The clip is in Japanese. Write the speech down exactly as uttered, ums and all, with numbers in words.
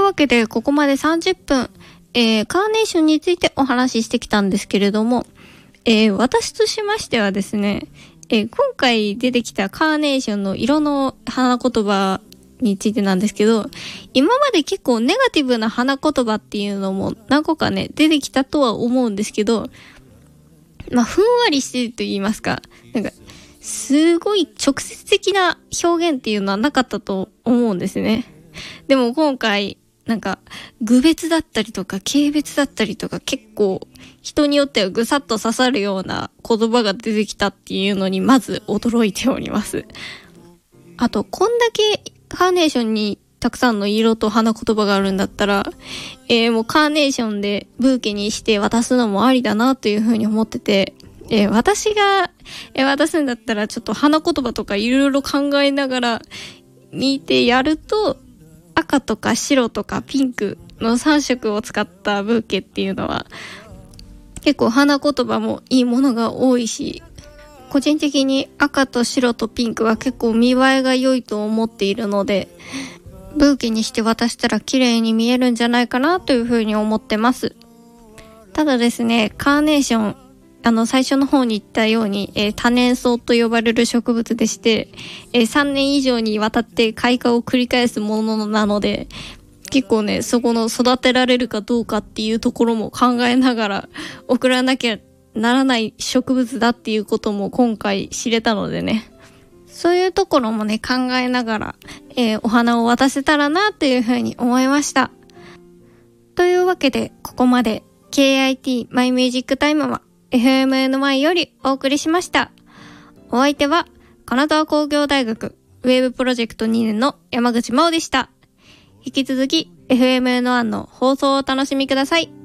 わけでここまでさんじゅっぷん、えー、カーネーションについてお話ししてきたんですけれども、えー、私としましてはですね、えー、今回出てきたカーネーションの色の花言葉についてなんですけど、今まで結構ネガティブな花言葉っていうのも何個かね出てきたとは思うんですけど、まあふんわりしてると言いますか、なんかすごい直接的な表現っていうのはなかったと思うんですね。でも今回なんか具別だったりとか軽別だったりとか、結構人によってはぐさっと刺さるような言葉が出てきたっていうのにまず驚いております。あとこんだけカーネーションにたくさんの色と花言葉があるんだったら、えー、もうカーネーションでブーケにして渡すのもありだなというふうに思ってて、えー、私が、えー、渡すんだったらちょっと花言葉とかいろいろ考えながら見てやると、赤とか白とかピンクのさん色を使ったブーケっていうのは結構花言葉もいいものが多いし、個人的に赤と白とピンクは結構見栄えが良いと思っているので、ブーケにして渡したら綺麗に見えるんじゃないかなというふうに思ってます。ただですね、カーネーション、あの最初の方に言ったように、えー、多年草と呼ばれる植物でして、えー、さんねん以上にわたって開花を繰り返すものなので、結構ね、そこの育てられるかどうかっていうところも考えながら送らなきゃならない植物だっていうことも今回知れたのでね、そういうところもね考えながら、えー、お花を渡せたらなというふうに思いました。というわけでここまで ケーアイティー マイミュージックタイムは エフエムエヌワイ よりお送りしました。お相手は金沢工業大学ウェブプロジェクトにねんの山口真央でした。引き続き エフエムエヌワン の放送をお楽しみください。